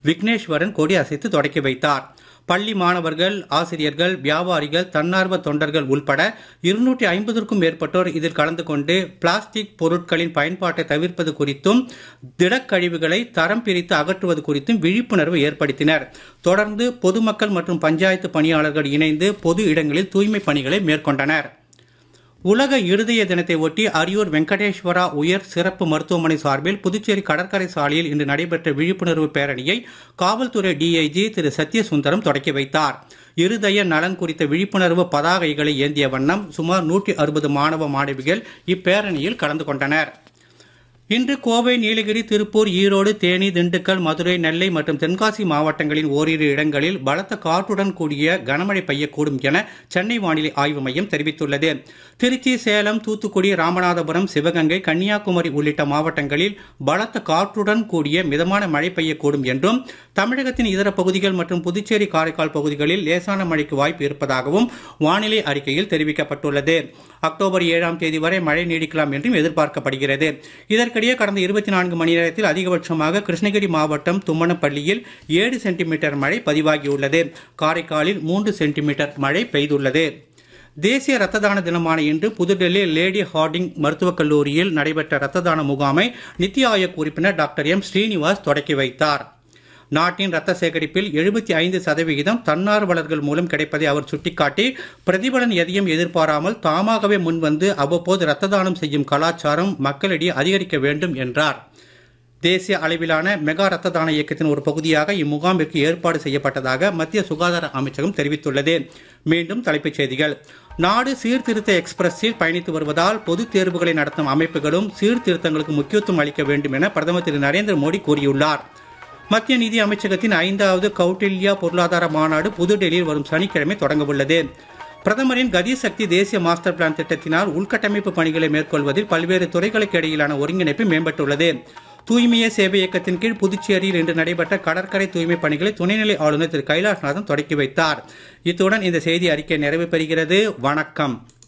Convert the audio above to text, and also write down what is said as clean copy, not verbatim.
விக்னேஸ்வரன் கொடி அசைத்து தொடக்கி வைத்தார். பள்ளி மாணவர்கள், ஆசிரியர்கள், வியாபாரிகள், தன்னார்வ தொண்டர்கள் உள்பட 250க்கும் மேற்பட்டோர் இதில் கலந்து கொண்டு பிளாஸ்டிக் பொருட்களின் பயன்பாட்டை தவிர்ப்பது குறித்தும் திடக்கழிவுகளை தரம் பிரித்து அகற்றுவது குறித்தும் விழிப்புணர்வு ஏற்படுத்தினர். தொடர்ந்து பொதுமக்கள் மற்றும் பஞ்சாயத்து பணியாளர்கள் இணைந்து பொது இடங்களில் தூய்மை பணிகளை மேற்கொண்டனர். உலக இருதய தினத்தை ஒட்டி அரியூர் வெங்கடேஸ்வரா உயர் சிறப்பு மருத்துவமனை சார்பில் புதுச்சேரி கடற்கரை சாலையில் இன்று நடைபெற்ற விழிப்புணர்வு பேரணியை காவல்துறை டிஐஜி திரு சத்யசுந்தரம் தொடக்கி வைத்தார். இருதய நலன் குறித்த விழிப்புணர்வு பதாகைகளை ஏந்திய வண்ணம் சுமார் 160 மாணவ மாணவிகள் இப்பேரணியில் கலந்து கொண்டனர். இன்று கோவை, நீலகிரி, திருப்பூர், ஈரோடு, தேனி, திண்டுக்கல், மதுரை, நெல்லை மற்றும் தென்காசி மாவட்டங்களின் ஓரிரு இடங்களில் பலத்த காற்றுடன் கூடிய கனமழை பெய்யக்கூடும் என சென்னை வானிலை ஆய்வு மையம் தெரிவித்துள்ளது. திருச்சி, சேலம், தூத்துக்குடி, ராமநாதபுரம், சிவகங்கை, கன்னியாகுமரி உள்ளிட்ட மாவட்டங்களில் பலத்த காற்றுடன் கூடிய மிதமான மழை பெய்யக்கூடும் என்றும், தமிழகத்தின் இதர பகுதிகள் மற்றும் புதுச்சேரி, காரைக்கால் பகுதிகளில் லேசான மழைக்கு வாய்ப்பு இருப்பதாகவும் வானிலை அறிக்கையில் தெரிவிக்கப்பட்டுள்ளது. அக்டோபர் 7ஆம் தேதி வரை மழை நீடிக்கலாம் என்றும் எதிர்பார்க்கப்படுகிறது. இதற்கிடையே கடந்த 24 மணி நேரத்தில் அதிகபட்சமாக கிருஷ்ணகிரி மாவட்டம் தும்மனப்பள்ளியில் 7 சென்டிமீட்டர் மழை பதிவாகியுள்ளது. காரைக்காலில் 3 சென்டிமீட்டர் மழை பெய்துள்ளது. தேசிய ரத்த தான தினமான இன்று புதுடெல்லி லேடி ஹார்டிங் மருத்துவக் கல்லூரியில் நடைபெற்ற ரத்த தான முகாமை நித்தி ஆயோக் உறுப்பினர் டாக்டர் எம் ஸ்ரீனிவாஸ் தொடக்கி வைத்தார். நாட்டின் ரத்த சேகரிப்பில் 75% தன்னார்வலர்கள் மூலம் கிடைப்பதை அவர் சுட்டிக்காட்டி, பிரதிபலன் எதையும் எதிர்பாராமல் தாமாகவே முன்வந்து அவ்வப்போது ரத்த தானம் செய்யும் கலாச்சாரம் மக்களிடையே அதிகரிக்க வேண்டும் என்றார். தேசிய அளவிலான மெகா ரத்த தான இயக்கத்தின் ஒரு பகுதியாக இம்முகாமிற்கு ஏற்பாடு செய்யப்பட்டதாக மத்திய சுகாதார அமைச்சகம் தெரிவித்துள்ளது. மீண்டும் தலைப்புச் செய்திகள். நாடு சீர்திருத்த எக்ஸ்பிரஸில் பயணித்து வருவதால் பொதுத் தேர்வுகளை நடத்தும் அமைப்புகளும் சீர்திருத்தங்களுக்கு முக்கியத்துவம் அளிக்க வேண்டும் என பிரதமர் திரு நரேந்திர மோடி கூறியுள்ளார். மத்திய நிதி அமைச்சகத்தின் 5வது கௌடில்யா பொருளாதார மாநாடு புதுடெல்லியில் வரும் சனிக்கிழமை தொடங்க உள்ளது. பிரதமரின் கதி சக்தி தேசிய மாஸ்டர் பிளான் திட்டத்தினால் உள்கட்டமைப்பு பணிகளை மேற்கொள்வதில் பல்வேறு துறைகளுக்கு இடையிலான ஒருங்கிணைப்பு மேம்பட்டுள்ளது. தூய்மையே சேவை இயக்கத்தின் கீழ் புதுச்சேரியில் இன்று நடைபெற்ற கடற்கரை தூய்மை பணிகளை துணைநிலை ஆளுநர் திரு கைலாஷ்நாதன் தொடக்கி வைத்தார். இத்துடன் இந்த செய்தி அறிக்கை நிறைவு பெறுகிறது. வணக்கம்.